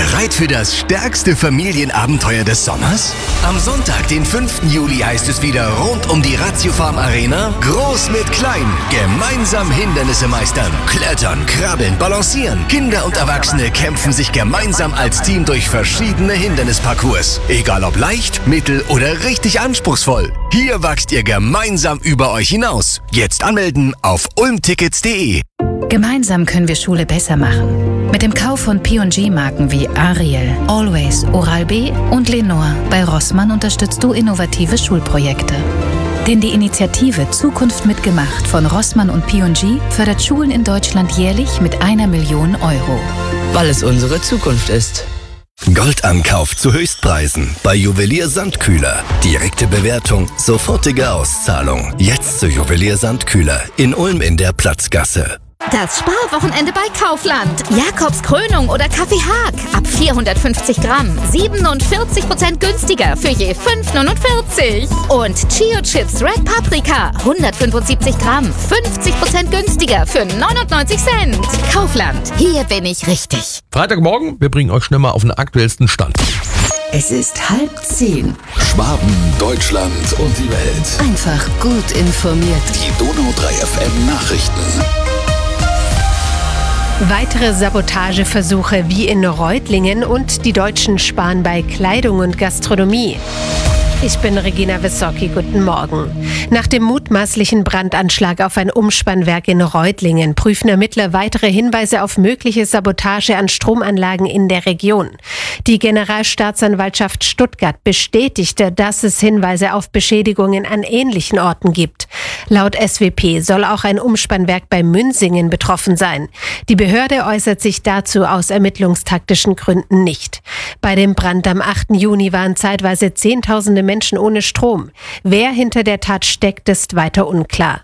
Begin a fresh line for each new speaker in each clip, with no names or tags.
Bereit für das stärkste Familienabenteuer des Sommers? Am Sonntag, den 5. Juli, heißt es wieder rund um die Ratio Farm Arena. Groß mit klein, gemeinsam Hindernisse meistern. Klettern, krabbeln, balancieren. Kinder und Erwachsene kämpfen sich gemeinsam als Team durch verschiedene Hindernisparcours. Egal ob leicht, mittel oder richtig anspruchsvoll. Hier wachst ihr gemeinsam über euch hinaus. Jetzt anmelden auf ulmtickets.de.
Gemeinsam können wir Schule besser machen. Mit dem Kauf von P&G-Marken wie Ariel, Always, Oral-B und Lenore bei Rossmann unterstützt du innovative Schulprojekte. Denn die Initiative Zukunft mitgemacht von Rossmann und P&G fördert Schulen in Deutschland jährlich mit 1 Million Euro.
Weil es unsere Zukunft ist.
Goldankauf zu Höchstpreisen bei Juwelier Sandkühler. Direkte Bewertung, sofortige Auszahlung. Jetzt zu Juwelier Sandkühler in Ulm in der Platzgasse.
Das Sparwochenende bei Kaufland. Jakobs Krönung oder Kaffee Haag. Ab 450 Gramm. 47% günstiger für je 5,49. Und Chio Chips Red Paprika. 175 Gramm. 50% günstiger für 99 Cent. Kaufland. Hier bin ich richtig.
Freitagmorgen, wir bringen euch schnell mal auf den aktuellsten Stand.
Es ist 9:30.
Schwaben, Deutschland und die Welt.
Einfach gut informiert.
Die Donau 3 FM Nachrichten.
Weitere Sabotageversuche wie in Reutlingen und die Deutschen sparen bei Kleidung und Gastronomie. Ich bin Regina Wissocki, guten Morgen. Nach dem mutmaßlichen Brandanschlag auf ein Umspannwerk in Reutlingen prüfen Ermittler weitere Hinweise auf mögliche Sabotage an Stromanlagen in der Region. Die Generalstaatsanwaltschaft Stuttgart bestätigte, dass es Hinweise auf Beschädigungen an ähnlichen Orten gibt. Laut SWP soll auch ein Umspannwerk bei Münsingen betroffen sein. Die Behörde äußert sich dazu aus ermittlungstaktischen Gründen nicht. Bei dem Brand am 8. Juni waren zeitweise Zehntausende Menschen ohne Strom. Wer hinter der Tat steckt, ist weiter unklar.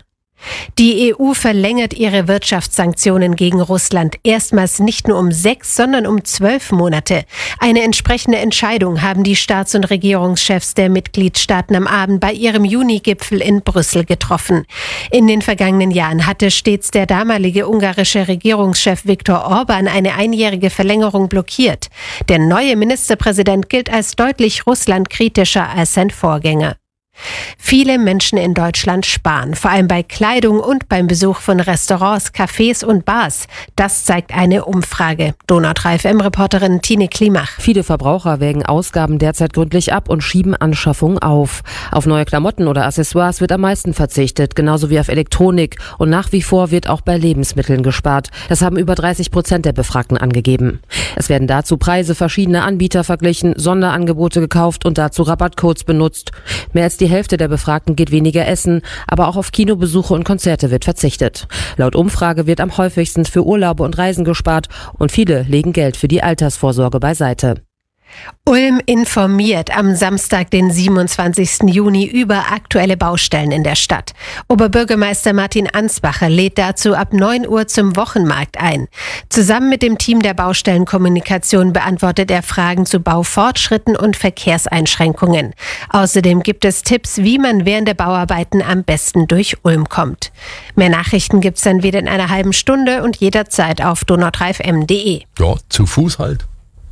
Die EU verlängert ihre Wirtschaftssanktionen gegen Russland erstmals nicht nur um 6, sondern um 12 Monate. Eine entsprechende Entscheidung haben die Staats- und Regierungschefs der Mitgliedstaaten am Abend bei ihrem Juni-Gipfel in Brüssel getroffen. In den vergangenen Jahren hatte stets der damalige ungarische Regierungschef Viktor Orban eine einjährige Verlängerung blockiert. Der neue Ministerpräsident gilt als deutlich russlandkritischer als sein Vorgänger. Viele Menschen in Deutschland sparen, vor allem bei Kleidung und beim Besuch von Restaurants, Cafés und Bars. Das zeigt eine Umfrage. Donau 3 FM-Reporterin Tine Klimach.
Viele Verbraucher wägen Ausgaben derzeit gründlich ab und schieben Anschaffungen auf. Auf neue Klamotten oder Accessoires wird am meisten verzichtet, genauso wie auf Elektronik. Und nach wie vor wird auch bei Lebensmitteln gespart. Das haben über 30% der Befragten angegeben. Es werden dazu Preise verschiedener Anbieter verglichen, Sonderangebote gekauft und dazu Rabattcodes benutzt. Mehr als die Hälfte der Befragten geht weniger essen, aber auch auf Kinobesuche und Konzerte wird verzichtet. Laut Umfrage wird am häufigsten für Urlaube und Reisen gespart und viele legen Geld für die Altersvorsorge beiseite.
Ulm informiert am Samstag, den 27. Juni, über aktuelle Baustellen in der Stadt. Oberbürgermeister Martin Ansbacher lädt dazu ab 9 Uhr zum Wochenmarkt ein. Zusammen mit dem Team der Baustellenkommunikation beantwortet er Fragen zu Baufortschritten und Verkehrseinschränkungen. Außerdem gibt es Tipps, wie man während der Bauarbeiten am besten durch Ulm kommt. Mehr Nachrichten gibt's dann wieder in einer halben Stunde und jederzeit auf donau3fm.de.
Ja, zu Fuß halt.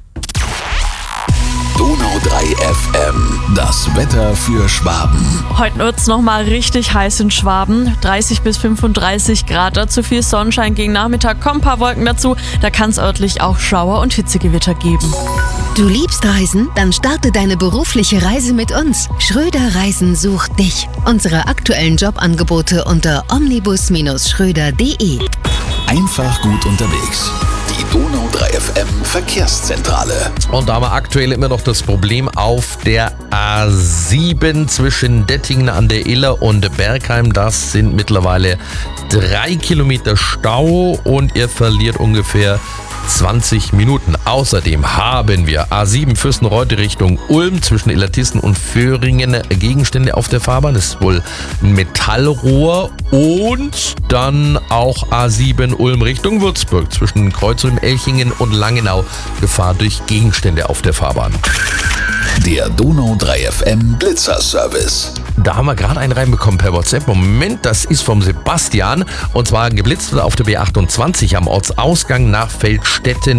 Donau 3 FM, das Wetter für Schwaben.
Heute wird es nochmal richtig heiß in Schwaben. 30 bis 35 Grad, dazu viel Sonnenschein. Gegen Nachmittag kommen ein paar Wolken dazu. Da kann es örtlich auch Schauer und Hitzegewitter geben.
Du liebst Reisen? Dann starte deine berufliche Reise mit uns. Schröder Reisen sucht dich. Unsere aktuellen Jobangebote unter omnibus-schröder.de.
Einfach gut unterwegs. Die Donau 3 FM Verkehrszentrale.
Und da haben wir aktuell immer noch das Problem auf der A7 zwischen Dettingen an der Iller und Bergheim. Das sind mittlerweile 3 Kilometer Stau und ihr verliert ungefähr 20 Minuten. Außerdem haben wir A7 Fürstenreuth Richtung Ulm zwischen Illertissen und Föhringen Gegenstände auf der Fahrbahn. Das ist wohl ein Metallrohr. Und dann auch A7 Ulm Richtung Würzburg zwischen Kreuzulm, Elchingen und Langenau. Gefahr durch Gegenstände auf der Fahrbahn.
Der Donau 3 FM Blitzerservice.
Da haben wir gerade einen reinbekommen per WhatsApp. Moment, das ist vom Sebastian. Und zwar geblitzt auf der B28 am Ortsausgang nach Feldstetten